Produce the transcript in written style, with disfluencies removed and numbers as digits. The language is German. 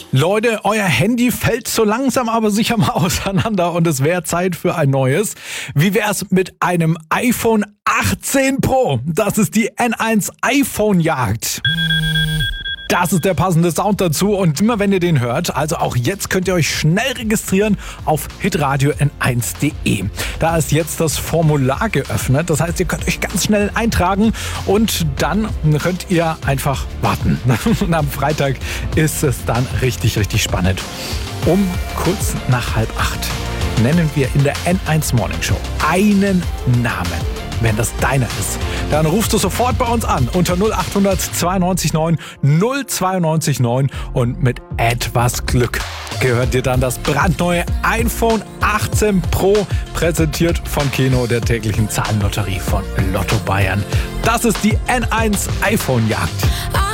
Leute, euer Handy fällt so langsam aber sicher mal auseinander und es wäre Zeit für ein neues. Wie wär's mit einem iPhone 18 Pro? Das ist die N1 iPhone-Jagd. Das ist der passende Sound dazu und immer wenn ihr den hört, also auch jetzt könnt ihr euch schnell registrieren auf hitradio n1.de. Da ist jetzt das Formular geöffnet, das heißt, ihr könnt euch ganz schnell eintragen und dann könnt ihr einfach warten. Und am Freitag ist es dann richtig spannend. Um kurz nach 7:30 nennen wir in der N1 Morning Show einen Namen. Wenn das deiner ist, dann rufst du sofort bei uns an unter 0800 92 9 092 9 und mit etwas Glück gehört dir dann das brandneue iPhone 18 Pro, präsentiert von Keno, der täglichen Zahlenlotterie von Lotto Bayern. Das ist die N1 iPhone-Jagd.